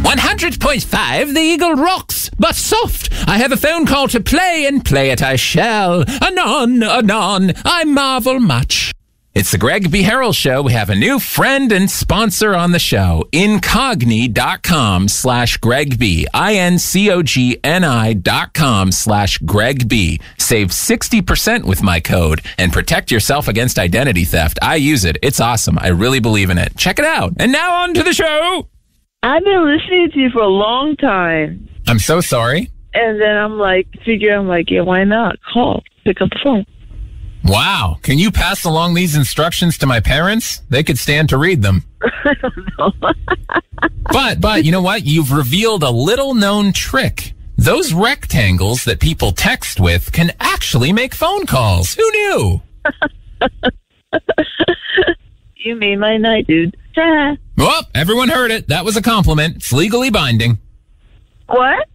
100.5, the Eagle rocks, but soft. I have a phone call to play, and play it I shall. Anon, anon, I marvel much. It's the Greg B. Harrell Show. We have a new friend and sponsor on the show. Incogni.com/Greg B. INCOGNI.com/Greg B. Save 60% with my code and protect yourself against identity theft. I use it. It's awesome. I really believe in it. Check it out. And now on to the show. I've been listening to you for a long time. I'm so sorry. And then I'm like, yeah, why not? Call. Pick up the phone. Wow. Can you pass along these instructions to my parents? They could stand to read them. I don't know. But you know what? You've revealed a little known trick. Those rectangles that people text with can actually make phone calls. Who knew? You made my night, dude. Well, everyone heard it. That was a compliment. It's legally binding. What?